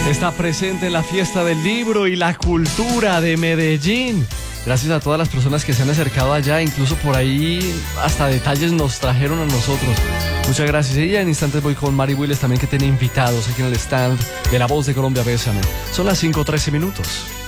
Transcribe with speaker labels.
Speaker 1: Está presente en la fiesta del libro y la cultura de Medellín. Gracias a todas las personas que se han acercado allá, incluso por ahí hasta detalles nos trajeron a nosotros. Muchas gracias. Y ya en instantes voy con Mari Willes también, que tiene invitados aquí en el stand de La Voz de Colombia. Bésame. Son las 5:13 minutos.